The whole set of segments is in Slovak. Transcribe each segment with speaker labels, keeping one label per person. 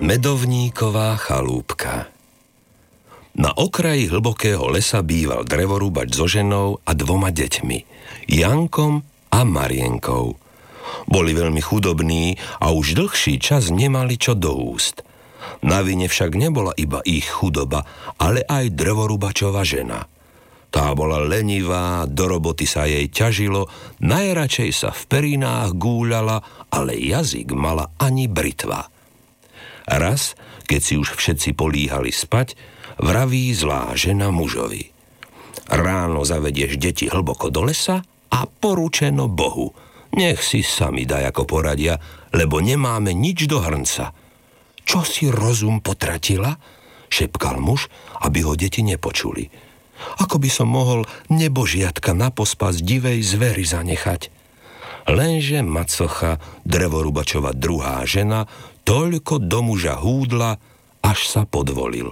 Speaker 1: Medovníková chalúbka. Na okraji hlbokého lesa býval drevorúbač so ženou a 2 deťmi, Jankom a Marienkou. Boli veľmi chudobní a už dlhší čas nemali čo do úst. Na vine však nebola iba ich chudoba, ale aj drevorúbačova žena. Tá bola lenivá, do roboty sa jej ťažilo, najradšej sa v perinách gúľala, ale jazyk mala ani britva. Raz, keď si už všetci políhali spať, vraví zlá žena mužovi: ráno zavedieš deti hlboko do lesa a poručeno Bohu. Nech si sami daj ako poradia, lebo nemáme nič do hrnca. Čo si rozum potratila? Šepkal muž, aby ho deti nepočuli. Ako by som mohol nebožiatka na pospas divej zvery zanechať? Lenže macocha, drevorúbačova druhá žena, toľko do muža húdla, až sa podvolil.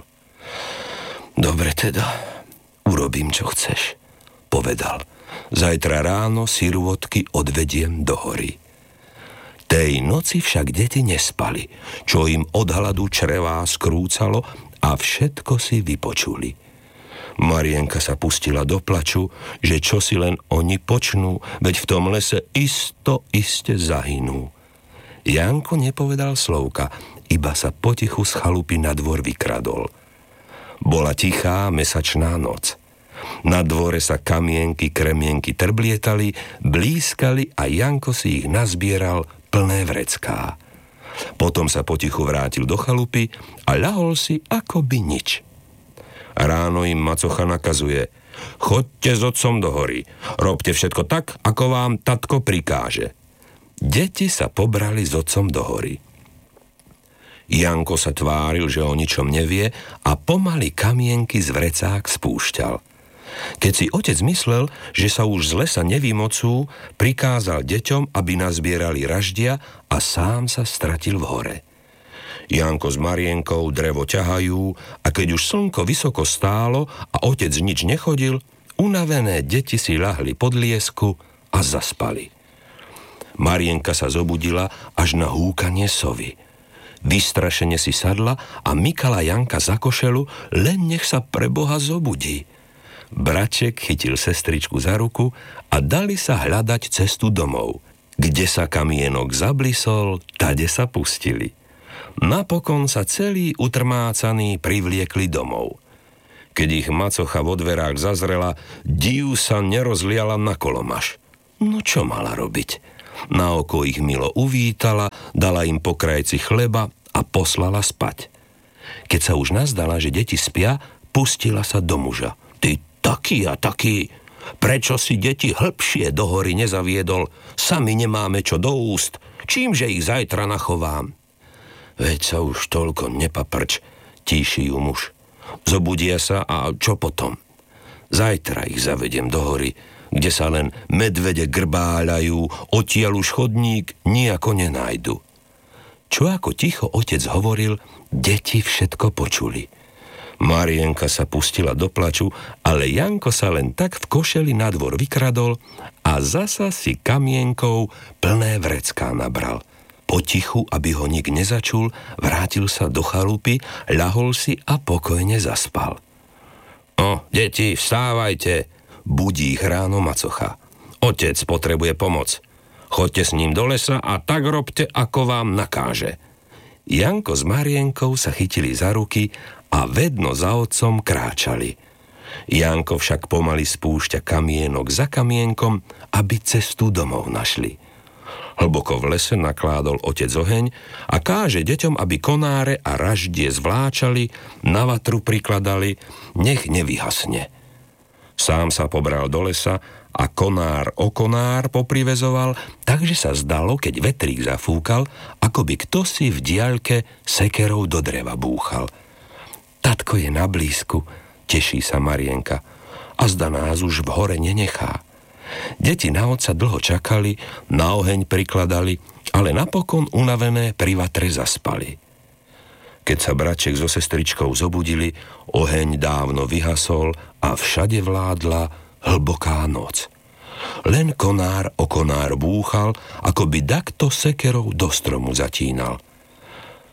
Speaker 1: Dobre teda, urobím, čo chceš, povedal. Zajtra ráno sirôtky odvediem do hory. Tej noci však deti nespali, čo im od hladu črevá skrúcalo a všetko si vypočuli. Marienka sa pustila do plaču, že čo si len oni počnú, veď v tom lese iste zahynú. Janko nepovedal slovka, iba sa potichu z chalupy na dvor vykradol. Bola tichá mesačná noc. Na dvore sa kamienky, kremienky trblietali, blískali a Janko si ich nazbieral plné vrecká. Potom sa potichu vrátil do chalupy a ľahol si ako by nič. Ráno im macocha nakazuje: chodte s otcom do hory, robte všetko tak, ako vám tatko prikáže. Deti sa pobrali s otcom do hory. Janko sa tváril, že o ničom nevie a pomaly kamienky z vrecák spúšťal. Keď si otec myslel, že sa už z lesa nevymocú, prikázal deťom, aby nazbierali raždia a sám sa stratil v hore. Janko s Marienkou drevo ťahajú a keď už slnko vysoko stálo a otec nič nechodil, unavené deti si ľahli pod liesku a zaspali. Marienka sa zobudila až na húkanie sovy. Vystrašene si sadla a mykala Janka za košelu, len nech sa pre Boha zobudí. Braček chytil sestričku za ruku a dali sa hľadať cestu domov. Kde sa kamienok zablisol, tade sa pustili. Napokon sa celí utrmácaní privliekli domov. Keď ich macocha vo dverách zazrela, div sa nerozliala na kolomaš. No čo mala robiť? Na oko ich milo uvítala, dala im po krajci chleba a poslala spať. Keď sa už nazdala, že deti spia, pustila sa do muža. Ty taký a taký, prečo si deti hlbšie do hory nezaviedol? Sami nemáme čo do úst, čímže ich zajtra nachovám? Veď sa už toľko nepaprč, tíši ju muž. Zobudia sa a čo potom? Zajtra ich zavediem do hory, kde sa len medvede grbáľajú, odtiaľ už chodník nijako nenájdu. Čo ako ticho otec hovoril, deti všetko počuli. Marienka sa pustila do plaču, ale Janko sa len tak v košeli na dvor vykradol a zasa si kamienkou plné vrecká nabral. Potichu, aby ho nik nezačul, vrátil sa do chalupy, ľahol si a pokojne zaspal. O, deti, vstávajte, budí ich ráno macocha. Otec potrebuje pomoc. Choďte s ním do lesa a tak robte, ako vám nakáže. Janko s Marienkou sa chytili za ruky a vedno za otcom kráčali. Janko však pomaly spúšťa kamienok za kamienkom, aby cestu domov našli. Hlboko v lese nakládol otec oheň a káže deťom, aby konáre a raždie zvláčali, na vatru prikladali, nech nevyhasne. Sám sa pobral do lesa a konár o konár poprivezoval, takže sa zdalo, keď vetrík zafúkal, ako by kto si v diaľke sekerou do dreva búchal. Tatko je na blízku, teší sa Marienka, a zda nás už v hore nenechá. Deti na otca dlho čakali, na oheň prikladali, ale napokon unavené pri vatre zaspali. Keď sa braček so sestričkou zobudili, oheň dávno vyhasol a všade vládla hlboká noc. Len konár o konár búchal, ako by dakto sekerou do stromu zatínal.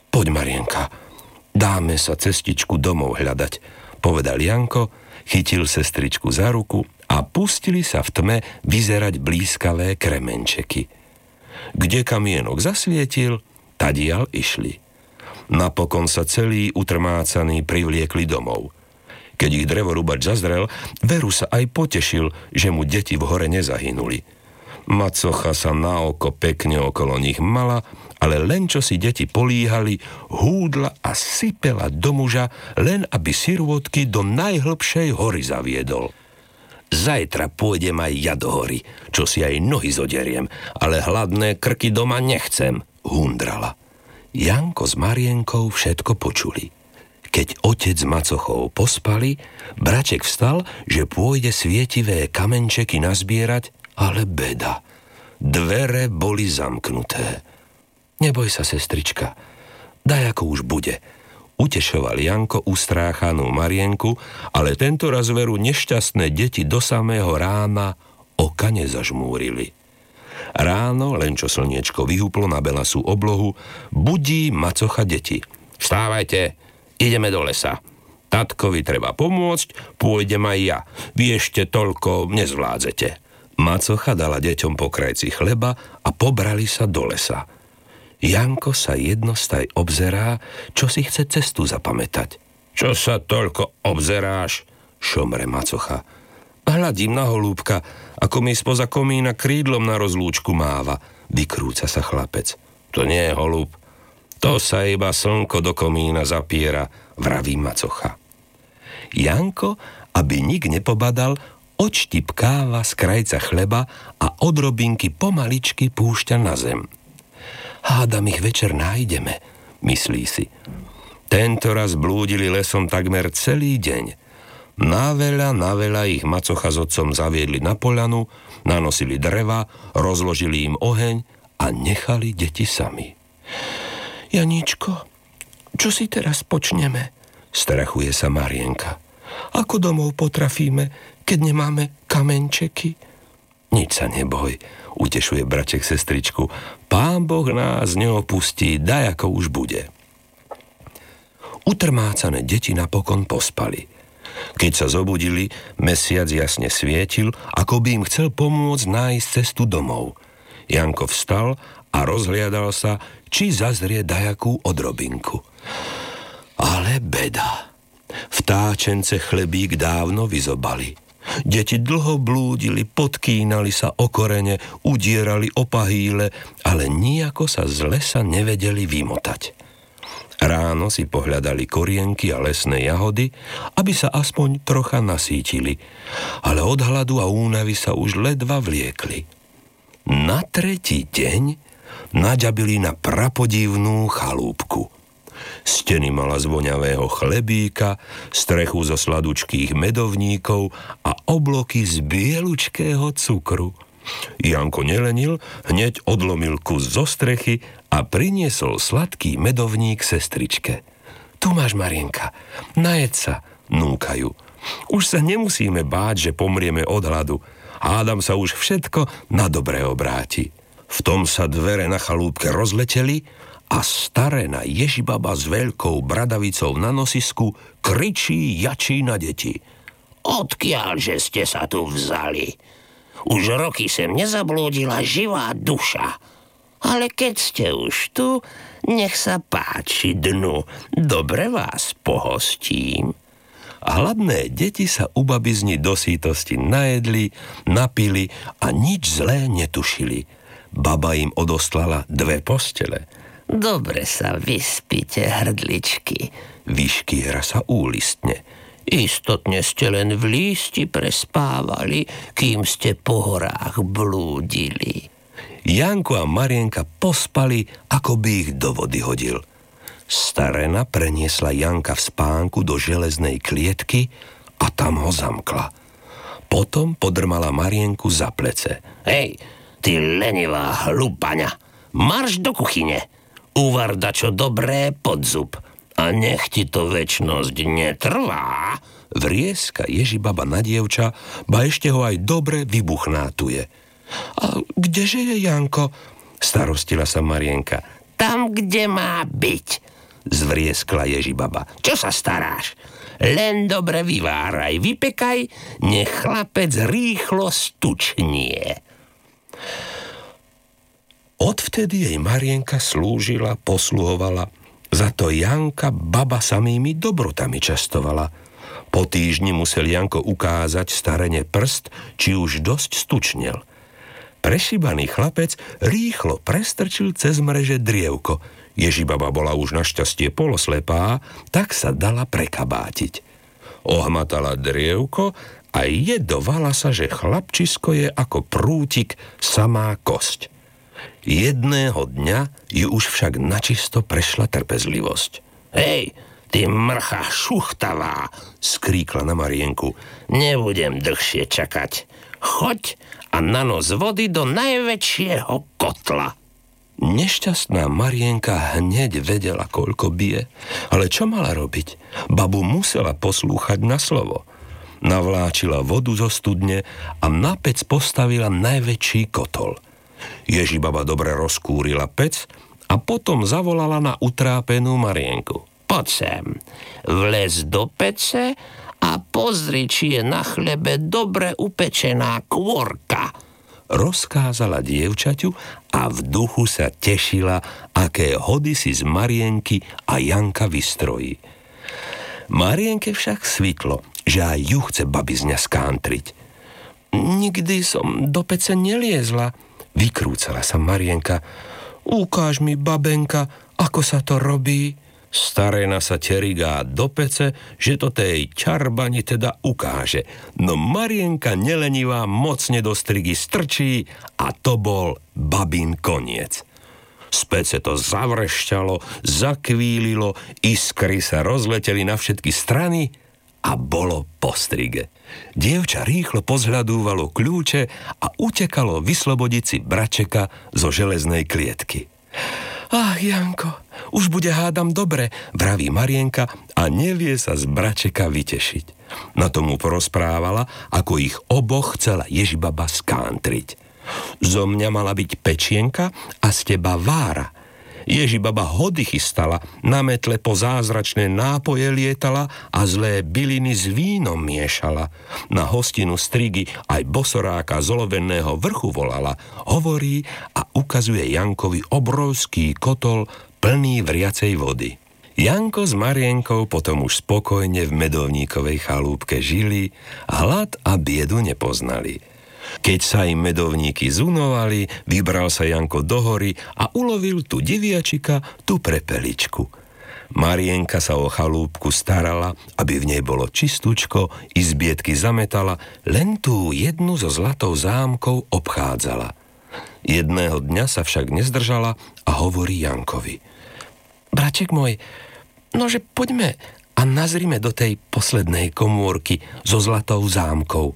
Speaker 1: Poď, Marienka, dáme sa cestičku domov hľadať, povedal Janko, chytil sestričku za ruku a pustili sa v tme vyzerať blízkavé kremenčeky. Kde kamienok zasvietil, tadiaľ išli. Napokon sa celí utrmácaní privliekli domov. Keď ich drevorúbač zazrel, veru sa aj potešil, že mu deti v hore nezahynuli. Macocha sa na oko pekne okolo nich mala, ale len čo si deti políhali, húdla a sypela do muža, len aby sirôtky do najhlbšej hory zaviedol. Zajtra pôjdem aj ja do hory, čo si aj nohy zoderiem, ale hladné krky doma nechcem, hundrala. Janko s Marienkou všetko počuli. Keď otec s macochou pospali, braček vstal, že pôjde svietivé kamenčeky nazbierať, ale beda. Dvere boli zamknuté. Neboj sa, sestrička, daj ako už bude, utešoval Janko ustráchanú Marienku, ale tento raz veru nešťastné deti do samého rána oka nezažmúrili. Ráno, len čo slniečko vyhúplo na belasú oblohu, budí macocha deti. Vstávajte, ideme do lesa. Tatkovi treba pomôcť, pôjdem aj ja. Vy ešte toľko nezvládzete. Macocha dala deťom po krajci chleba a pobrali sa do lesa. Janko sa jednostaj obzerá, čo si chce cestu zapamätať. Čo sa toľko obzeráš? Šomre macocha. Hľadím na holúbka, ako mi spoza komína krídlom na rozlúčku máva. Vykrúca sa chlapec. To nie je holúb. To sa iba slnko do komína zapiera, vraví macocha. Janko, aby nik nepobadal, odštipkáva z krajca chleba a odrobinky pomaličky púšťa na zem. Hádam ich večer nájdeme, myslí si. Tento raz blúdili lesom takmer celý deň. Naveľa ich macocha s otcom zaviedli na poľanu, nanosili dreva, rozložili im oheň a nechali deti sami. Janičko, čo si teraz počneme? Strachuje sa Marienka. Ako domov potrafíme, keď nemáme kamenčeky? Nič sa neboj, utešuje braček sestričku. Pán Boh nás neopustí, daj ako už bude. Utrmácané deti napokon pospali. Keď sa zobudili, mesiac jasne svietil, ako by im chcel pomôcť nájsť cestu domov. Janko vstal a rozhliadal sa, či zazrie dajakú odrobinku. Ale beda. Vtáčence chlebík dávno vyzobali. Deti dlho blúdili, podkínali sa o korene, udierali o pahýle, ale nijako sa z lesa nevedeli vymotať. Ráno si pohľadali korienky a lesné jahody, aby sa aspoň trocha nasítili, ale od hladu a únavy sa už ledva vliekli. Na tretí deň naďabili na prapodivnú chalúbku. Steny mala z voňavého chlebíka, strechu zo sladučkých medovníkov a obloky z bielučkého cukru. Janko nelenil, hneď odlomil kus zo strechy a priniesol sladký medovník sestričke. Tu máš, Marienka, najed sa, núkajú. Už sa nemusíme báť, že pomrieme od hladu. Hádam sa už všetko na dobre obráti. V tom sa dvere na chalúbke rozleteli a starená Ježibaba s veľkou bradavicou na nosisku kričí, jačí na deti. Odkiaľže ste sa tu vzali? Už roky sem nezablúdila živá duša. Ale keď ste už tu, nech sa páči dnu. Dobre vás pohostím. A hladné deti sa u babizni do sítosti najedli, napili a nič zlé netušili. Baba im odoslala 2 postele. Dobre sa vyspíte, hrdličky, vyškiera sa úlistne. Istotne ste len v lísti prespávali, kým ste po horách blúdili. Janko a Marienka pospali, ako by ich do vody hodil. Starena preniesla Janka v spánku do železnej klietky a tam ho zamkla. Potom podrmala Marienku za plece. Hej, ty lenivá hlupaňa, marš do kuchyne. Uvar dačo dobré pod zub a nech ti to večnosť netrvá. Vrieska Ježibaba na dievča, ba ešte ho aj dobre vybuchnátuje. A kdeže je Janko? Starostila sa Marienka. Tam, kde má byť. zvrieskla Ježibaba. Čo sa staráš? Len dobre vyváraj, vypekaj, nech chlapec rýchlo stučnie. Odvtedy jej Marienka slúžila, posluhovala, za to Janka baba samými dobrotami častovala. Po týždni musel Janko ukázať starene prst, či už dosť stučnel. Prešibaný chlapec rýchlo prestrčil cez mreže drievko. Ježibaba bola už našťastie poloslepá, tak sa dala prekabátiť. Ohmatala drievko a jedovala sa, že chlapčisko je ako prútik, samá kosť. Jedného dňa ju už však načisto prešla trpezlivosť. Hej, ty mrcha šuchtavá, skríkla na Marienku. Nebudem dlhšie čakať. Choď a nanos vody do najväčšieho kotla. Nešťastná Marienka hneď vedela, koľko bije, ale čo mala robiť? Babu musela poslúchať na slovo. Navláčila vodu zo studne a na pec postavila najväčší kotol. Ježibaba dobre rozkúrila pec a potom zavolala na utrápenú Marienku. Poď sem, vlez do pece a pozri, či je na chlebe dobre upečená kôrka. Rozkázala dievčaťu a v duchu sa tešila, aké hody si z Marienky a Janka vystrojí. Marienke však svitlo, že aj ju chce babizňa skántriť. Nikdy som do pece neliezla, vykrúcala sa Marienka. Ukáž mi, babenka, ako sa to robí. Starena sa terigá do pece, že to tej čarbani teda ukáže. No Marienka nelenivá mocne do strigy strčí a to bol babin koniec. Z pece to zavrešťalo, zakvílilo, iskry sa rozleteli na všetky strany a bolo po strige. Dievča rýchlo pozhľadúvalo kľúče a utekalo vyslobodiť si bračeka zo železnej klietky. Ach, Janko, už bude hádam dobre, vraví Marienka a nevie sa z bračeka vytešiť. Na tomu porozprávala, ako ich oboch chcela Ježibaba skántriť. Zo mňa mala byť pečienka a z teba vára. Ježibaba hody chystala, na metle po zázračné nápoje lietala a zlé byliny s vínom miešala. Na hostinu strigy aj bosoráka z olovenného vrchu volala, hovorí a ukazuje Jankovi obrovský kotol plný vriacej vody. Janko s Marienkou potom už spokojne v medovníkovej chalúbke žili, hlad a biedu nepoznali. Keď sa im medovníky zunovali, vybral sa Janko do hory a ulovil tu diviačika, tu prepeličku. Marienka sa o chalúbku starala, aby v nej bolo čistúčko, izbietky zametala, len tú jednu so zlatou zámkou obchádzala. Jedného dňa sa však nezdržala a hovorí Jankovi. Braček môj, nože poďme a nazrime do tej poslednej komórky so zlatou zámkou.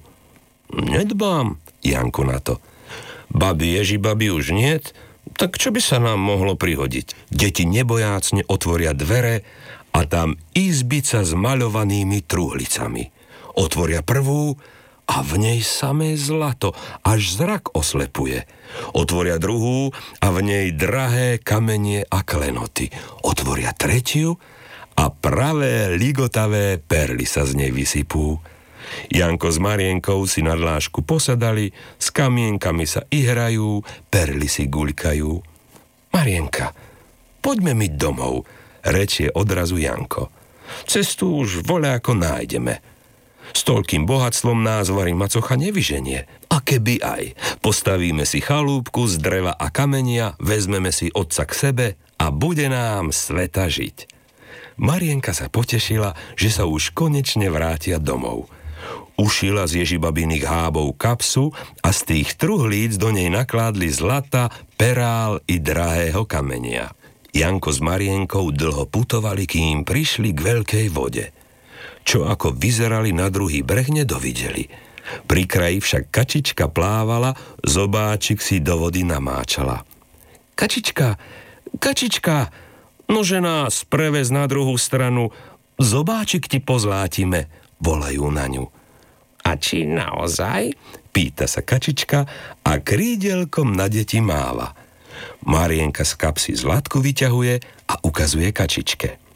Speaker 1: Nedbám, Janko na to. Babi Ježibabi už niet, tak čo by sa nám mohlo prihodiť? Deti nebojácne otvoria dvere a tam izbica s maľovanými truhlicami. Otvoria prvú a v nej samé zlato, až zrak oslepuje. Otvoria druhú a v nej drahé kamenie a klenoty. Otvoria tretiu a pravé ligotavé perly sa z nej vysypú. Janko s Marienkou si na dlášku posadali, s kamienkami sa ihrajú, perly si guľkajú. Marienka, poďme my domov, rečie odrazu Janko. Cestu už voľako nájdeme. S toľkým bohatstvom nás varí macocha nevyženie. A keby aj, postavíme si chalúbku z dreva a kamenia, vezmeme si otca k sebe a bude nám sveta žiť. Marienka sa potešila, že sa už konečne vrátia domov. Ušila z Ježibabiných hábov kapsu a z tých truhlíc do nej nakládli zlata, perál i drahého kamenia. Janko s Marienkou dlho putovali, kým prišli k veľkej vode. Čo ako vyzerali na druhý breh, nedovideli. Pri kraji však kačička plávala, zobáčik si do vody namáčala. Kačička, kačička, nože nás prevez na druhú stranu, zobáčik ti pozlátime, volajú na ňu. A či naozaj? Pýta sa kačička a krídelkom na deti máva. Marienka z kapsy zlatku vyťahuje a ukazuje kačičke.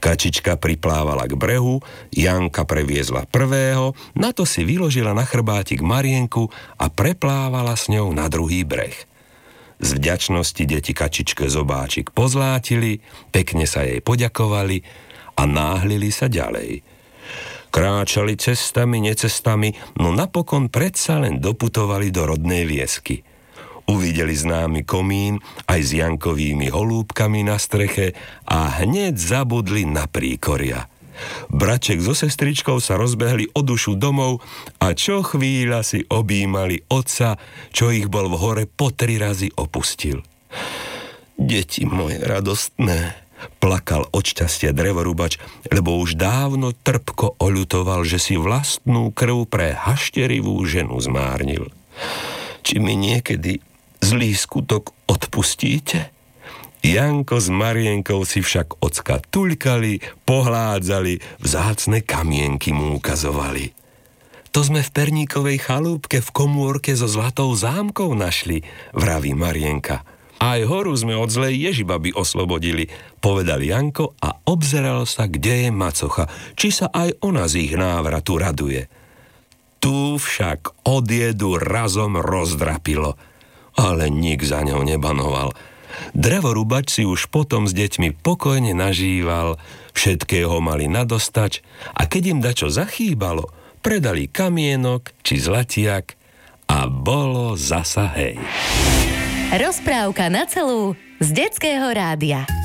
Speaker 1: Kačička priplávala k brehu, Janka previezla prvého, na to si vyložila na chrbátik Marienku a preplávala s ňou na druhý breh. Z vďačnosti deti kačičke zobáčik pozlátili, pekne sa jej poďakovali a náhlili sa ďalej. Kráčali cestami, necestami, no napokon predsa len doputovali do rodnej Viesky. Uvideli známy komín aj s Jankovými holúbkami na streche a hneď zabudli na príkoria. Braček so sestričkou sa rozbehli o dušu domov a čo chvíľa si objímali otca, čo ich bol v hore po 3 razy opustil. Deti moje radostné, plakal od šťastia drevorúbač, lebo už dávno trpko oľutoval, že si vlastnú krv pre hašterivú ženu zmárnil. Či mi niekedy zlý skutok odpustíte? Janko s Marienkou si však ocka tuľkali, pohládzali, vzácne kamienky mu ukazovali. To sme v Perníkovej chalúbke v komórke so zlatou zámkou našli, vraví Marienka. Aj horu sme od zlej Ježibaby oslobodili, povedal Janko a obzeral sa, kde je macocha, či sa aj ona z ich návratu raduje. Tu však od jedu razom rozdrapilo, ale nik za ňou nebanoval. Drevorúbač si už potom s deťmi pokojne nažíval, všetkého mali nadostač a keď im dačo zachýbalo, predali kamienok či zlatiak a bolo zasa hej.
Speaker 2: Rozprávka na celú z Detského rádia.